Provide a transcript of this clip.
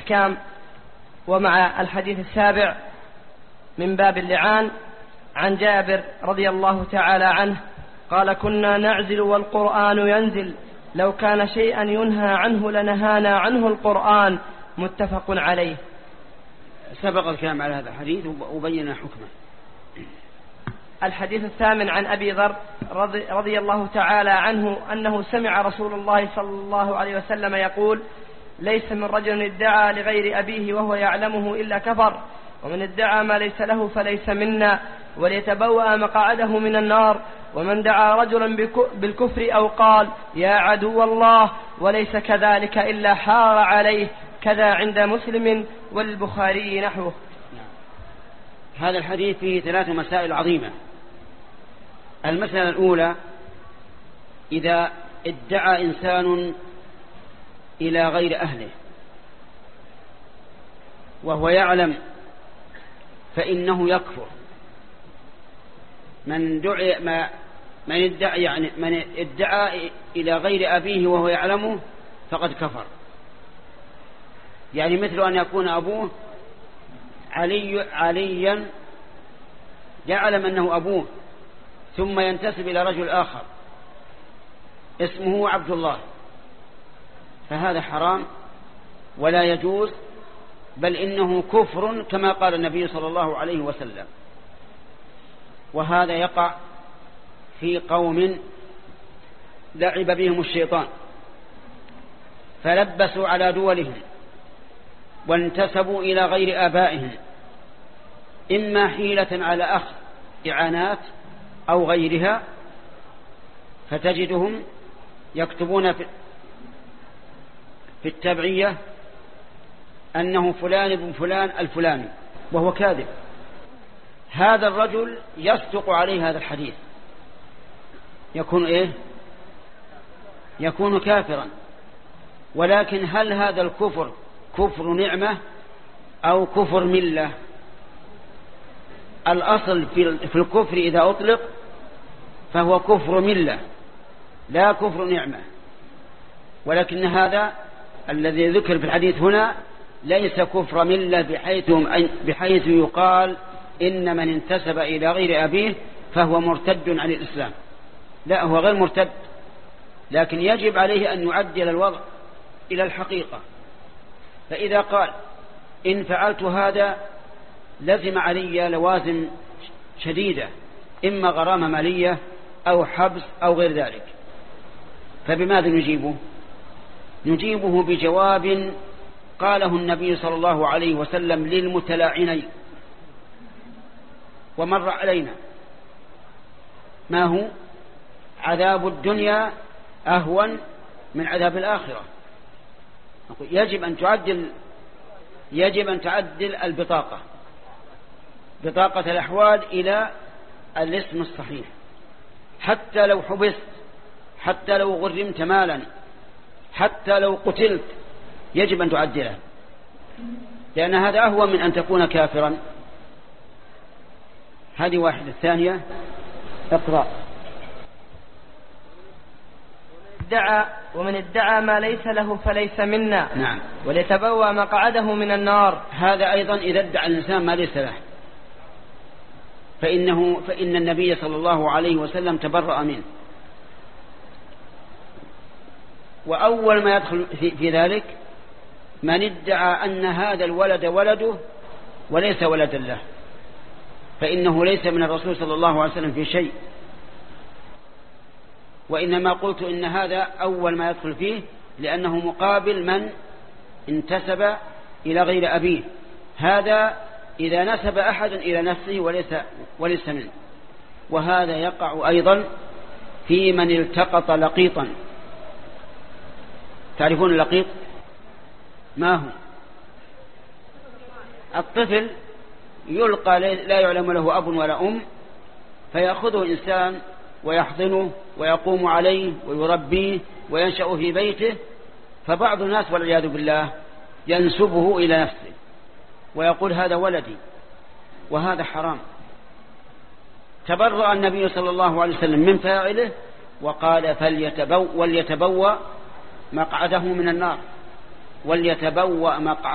الأحكام ومع الحديث السابع من باب اللعان عن جابر رضي الله تعالى عنه قال: كنا نعزل والقرآن ينزل، لو كان شيئا ينهى عنه لنهانا عنه القرآن، متفق عليه. سبق الكلام على هذا الحديث وبينا حكمه. الحديث الثامن عن أبي ذر رضي الله تعالى عنه أنه سمع رسول الله صلى الله عليه وسلم يقول: ليس من رجل ادعى لغير أبيه وهو يعلمه إلا كفر، ومن ادعى ما ليس له فليس منا، وليتبوأ مقعده من النار. ومن دعا رجلا بالكفر أو قال يا عدو الله وليس كذلك إلا حار عليه، كذا عند مسلم والبخاري نحوه. هذا الحديث فيه 3 مسائل عظيمة. المسألة الأولى: إذا ادعى إنسان إلى غير أهله وهو يعلم فإنه يكفر. من ادعى إلى غير أبيه وهو يعلمه فقد كفر. يعني مثل أن يكون أبوه عليا يعلم أنه أبوه، ثم ينتسب إلى رجل آخر اسمه عبد الله، فهذا حرام ولا يجوز، بل إنه كفر كما قال النبي صلى الله عليه وسلم. وهذا يقع في قوم لعب بهم الشيطان فلبسوا على دولهم وانتسبوا إلى غير آبائهم، إما حيلة على أخذ إعانات أو غيرها، فتجدهم يكتبون في التبعية أنه فلان ابن فلان الفلاني وهو كاذب. هذا الرجل يصدق عليه هذا الحديث، يكون إيه؟ يكون كافرا. ولكن هل هذا الكفر كفر نعمة أو كفر ملة؟ الأصل في الكفر إذا أطلق فهو كفر ملة لا كفر نعمة. ولكن هذا الذي ذكر في الحديث هنا ليس كفر ملة بحيث يقال إن من انتسب إلى غير أبيه فهو مرتد عن الإسلام. لا، هو غير مرتد، لكن يجب عليه أن يعدل الوضع إلى الحقيقة. فإذا قال إن فعلت هذا لزم علي لوازم شديدة، إما غرامة مالية أو حبس أو غير ذلك، فبماذا نجيبه؟ نجيبه بجواب قاله النبي صلى الله عليه وسلم للمتلاعنين ومر علينا: ما هو؟ عذاب الدنيا أهون من عذاب الآخرة. يجب أن تعدل البطاقة، بطاقة الأحوال إلى الاسم الصحيح، حتى لو حبست، حتى لو غرمت مالا، حتى لو قتلت، يجب أن تعدله، لأن هذا أهون من أن تكون كافرا. هذه واحدة. الثانية: اقرأ. ومن ادعى ما ليس له فليس منا. نعم. وليتبوأ مقعده من النار. هذا أيضا إذا ادعى الإنسان ما ليس له فإن النبي صلى الله عليه وسلم تبرأ منه. وأول ما يدخل في ذلك من ادعى أن هذا الولد ولده وليس ولدا له، فإنه ليس من الرسول صلى الله عليه وسلم في شيء. وإنما قلت إن هذا أول ما يدخل فيه، لأنه مقابل من انتسب إلى غير أبيه. هذا إذا نسب أحد إلى نفسه وليس منه. وهذا يقع أيضا في من التقط لقيطا. تعرفون اللقيط؟ ما هو؟ الطفل يلقى لا يعلم له أب ولا أم، فيأخذه إنسان ويحضنه ويقوم عليه ويربيه وينشأ في بيته. فبعض الناس والعياذ بالله ينسبه إلى نفسه ويقول هذا ولدي، وهذا حرام. تبرأ النبي صلى الله عليه وسلم من فاعله وقال وليتبوأ مقعده من النار، وليتبوأ مقعده